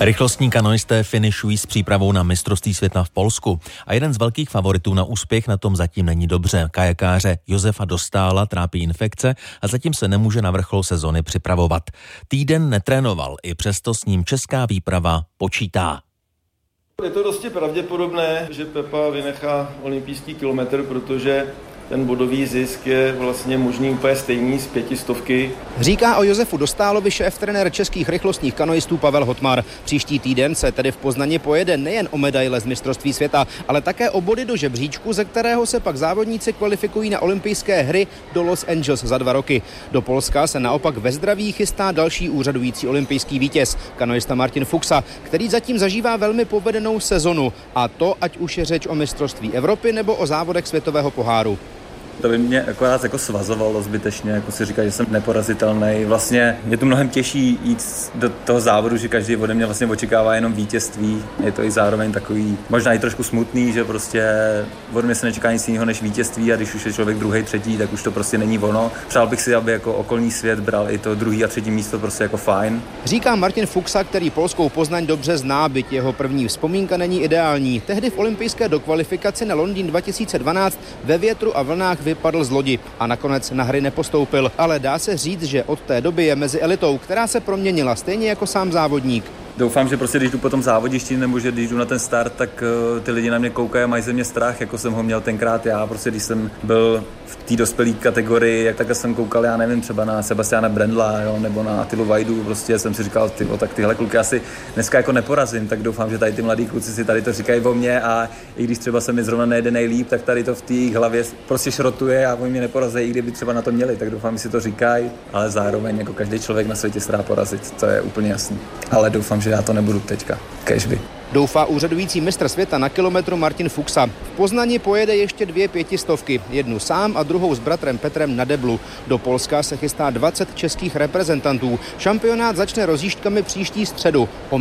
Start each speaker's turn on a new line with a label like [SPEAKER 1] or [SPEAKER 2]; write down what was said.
[SPEAKER 1] Rychlostní kanoisté finišují s přípravou na mistrovství světa v Polsku a jeden z velkých favoritů na úspěch na tom zatím není dobře. Kajakáře Josefa Dostála trápí infekce a zatím se nemůže na vrchol sezony připravovat. Týden netrénoval, i přesto s ním česká výprava počítá.
[SPEAKER 2] Je to dosti pravděpodobné, že Pepa vynechá olympijský kilometr, protože ten bodový zisk je vlastně možný úplně stejný z 500.
[SPEAKER 3] Říká o Josefu Dostálovi šéf-trenér českých rychlostních kanoistů Pavel Hotmar. Příští týden se tedy v Poznani pojede nejen o medaile z mistrovství světa, ale také o body do žebříčku, ze kterého se pak závodníci kvalifikují na olympijské hry do Los Angeles za 2 roky. Do Polska se naopak ve zdraví chystá další úřadující olympijský vítěz, kanoista Martin Fuxa, který zatím zažívá velmi povedenou sezonu, a to ať už je řeč o mistrovství Evropy nebo o závodech světového poháru.
[SPEAKER 4] To by mě akorát jako svazovalo zbytečně, jako si říká, že jsem neporazitelný. Vlastně je to mnohem těžší jít do toho závodu, že každý ode mě vlastně očekává jenom vítězství. Je to i zároveň takový, možná i trošku smutný, že prostě ode mě se nečeká nic jiného než vítězství, a když už je člověk druhý, třetí, tak už to prostě není ono. Přál bych si, aby jako okolní svět bral i to druhý a třetí místo prostě jako fajn.
[SPEAKER 3] Říká Martin Fuxa, který polskou Poznaň dobře zná, byť jeho první vzpomínka není ideální. Tehdy v olympijské dokvalifikaci na Londýn 2012 ve větru a vlnách vypadl z lodi a nakonec na hry nepostoupil, ale dá se říct, že od té doby je mezi elitou, která se proměnila stejně jako sám závodník.
[SPEAKER 4] Doufám, že prostě když jdu po tom závoděšti, nebo že když jdu na ten start, tak ty lidi na mě koukají a mají ze mě strach, jako jsem ho měl tenkrát já. Prostě když jsem byl v té dospělé kategorii, jak takhle jsem koukal, já nevím, třeba na Sebastiana Brendla, jo, nebo na Attilu Vajdu, prostě jsem si říkal, tak tyhle kluky asi dneska jako neporazím, tak doufám, že tady ty mladí kluci si tady to říkají o mě, a i když třeba se mi zrovna nejde nejlíp, tak tady to v té hlavě prostě šrotuje a oni mě neporazí, i kdyby třeba na to měli, tak doufám, že si to říkají, ale zároveň jako každý člověk na světě se dá porazit, to je úplně jasný. Ale doufám, že já to nebudu teďka. Kéžby.
[SPEAKER 3] Doufá úřadující mistr světa na kilometru Martin Fuxa. V Poznani pojede ještě 2 500, jednu sám a druhou s bratrem Petrem na deblu. Do Polska se chystá 20 českých reprezentantů. Šampionát začne rozjížďkami příští středu.